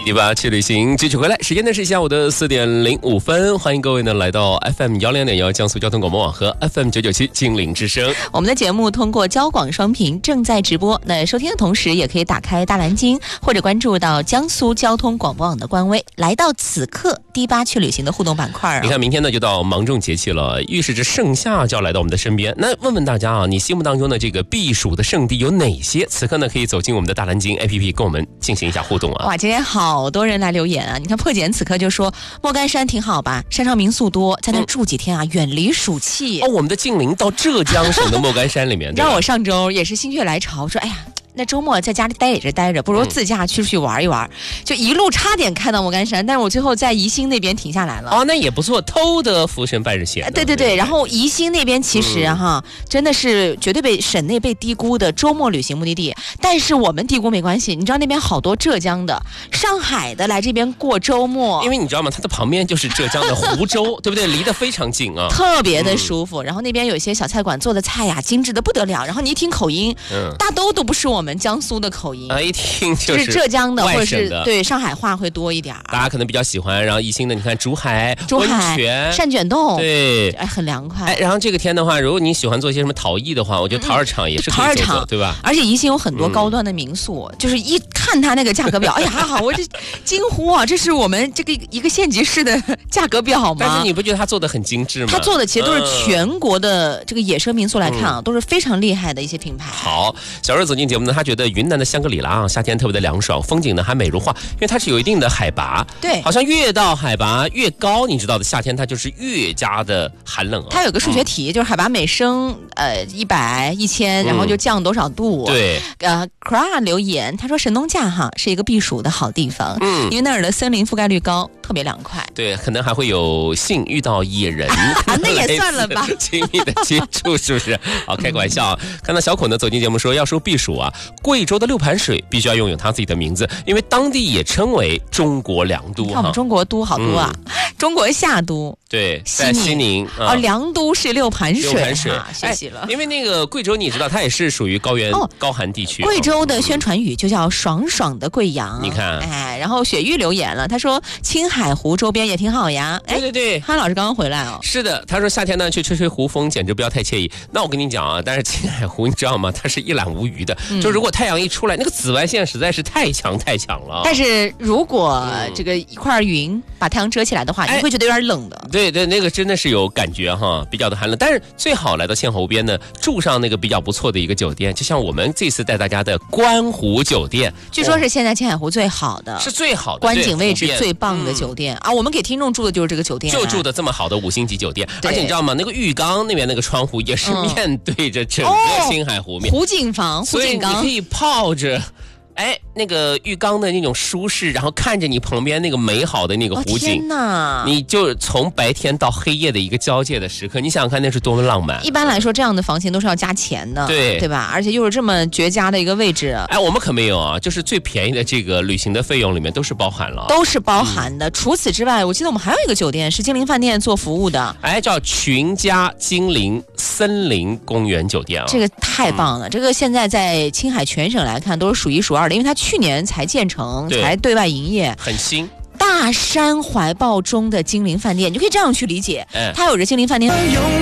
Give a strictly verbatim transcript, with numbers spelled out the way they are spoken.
第八去旅行，继续回来，时间呢是下午的四点零五分，欢迎各位呢来到 F M 幺零点幺江苏交通广播网和 F M 九九七金陵之声。 我们的节目通过交广双频正在直播，那收听的同时也可以打开大蓝鲸或者关注到江苏交通广播网的官微，来到此刻第八去旅行的互动板块、啊。 你看，明天呢就到芒种节气了，预示着盛夏就要来到我们的身边。那问问大家啊，你心目当中的这个避暑的圣地有哪些？此刻呢可以走进我们的大蓝鲸 A P P 跟我们进行一下互动啊。 哇，今天好多人来留言啊！你看破茧此刻就说莫干山挺好吧，山上民宿多，在那住几天啊，嗯、远离暑气。 哦，我们的近邻到浙江省的莫干山里面， 让我上周也是心血来潮说，哎呀。那周末在家里待着待着，不如自驾去出去玩一玩、嗯、就一路差点看到莫干山，但是我最后在宜兴那边停下来了。 哦，那也不错，偷得浮生半日闲、啊。 对对对，然后宜兴那边其实、啊、哈、嗯，真的是绝对被省内被低估的周末旅行目的地，但是我们低估没关系，你知道那边好多浙江的、上海的来这边过周末， 因为你知道吗？它的旁边就是浙江的湖州，对不对？离得非常近啊， 特别的舒服、嗯。然后那边有一些小菜馆做的菜呀，精致的不得了。然后你一听口音，嗯，大都都不是我们江苏的口音。 啊，一听就是浙江的， 或者是对上海话会多一点， 大家可能比较喜欢。然后宜兴的，你看珠海、 珠海温泉、 善卷洞， 对， 哎，很凉快。 哎，然后这个天的话，如果你喜欢做一些什么陶艺的话，我觉得陶二厂也是可以做做，对吧？ 而且宜兴有很多高端的民宿，嗯、就是一看它那个价格表，哎呀，好，我这惊呼啊！这是我们这个一个县级市的价格表吗？ 但是你不觉得它做的很精致吗？ 它做的其实都是全国的这个野生民宿来看啊，嗯、都是非常厉害的一些品牌。 好，小瑞走进节目呢，他觉得云南的香格里拉啊，夏天特别的凉爽，风景呢还美如画，因为它是有一定的海拔， 对， 好像越到海拔越高，你知道的，夏天它就是越加的寒冷啊。 它有个数学题，嗯、就是海拔每升呃一百、一千，然后就降多少度。 嗯、对， 呃 ，Kra 留言，他说神农架哈是一个避暑的好地方，嗯，因为那儿的森林覆盖率高，特别凉快。 对，可能还会有幸遇到野人， 啊，那也算了吧， 亲密的接触是不是？好，开个玩笑啊。看到小口呢走进节目说，要说避暑啊，贵州的六盘水必须要拥有它自己的名字，因为当地也称为中国良都。 看我们中国都好多啊，嗯、中国夏都。 对，在西宁啊、哦，良都是六盘水， 六盘水， 啊、学习了、 哎。因为那个贵州，你知道它也是属于高原、哦、高寒地区。 贵州的宣传语就叫“爽爽的贵阳”。 你看， 哎，然后雪玉留言了，他说青海湖周边也挺好呀。 对对对， 潘老师刚刚回来哦。 是的，他说夏天呢去吹吹湖风，简直不要太惬意。那我跟你讲啊，但是青海湖你知道吗？它是一览无余的，嗯、就如果太阳一出来，那个紫外线实在是太强太强了。 但是如果这个一块云把太阳遮起来的话， 哎、 你会觉得有点冷的。 对对，那个真的是有感觉哈，比较的寒冷。但是最好来到堑湖边呢，住上那个比较不错的一个酒店，就像我们这次带大家的观湖酒店， 据说是现在青海湖最好的， 是最好的观景位置最棒的酒店、嗯、啊！我们给听众住的就是这个酒店， 就住的这么好的五星级酒店。而且你知道吗？那个浴缸那边那个窗户也是面对着整个青海湖面， 哦、湖景房、湖景缸， 所以你可以泡着。哎，那个浴缸的那种舒适，然后看着你旁边那个美好的那个湖景， 哦、天哪！ 你就从白天到黑夜的一个交界的时刻，你想想看，那是多么浪漫。 一般来说，这样的房型都是要加钱的， 对对吧？而且又是这么绝佳的一个位置。 哎，我们可没有啊，就是最便宜的这个旅行的费用里面都是包含了， 都是包含的。嗯、除此之外，我记得我们还有一个酒店是金陵饭店做服务的， 哎，叫群家金陵森林公园酒店啊， 这个太棒了。嗯、这个现在在青海全省来看都是数一数二的，因为它去年才建成，才对外营业， 很新。 大山怀抱中的金陵饭店，你就可以这样去理解，哎、它有着金陵饭店。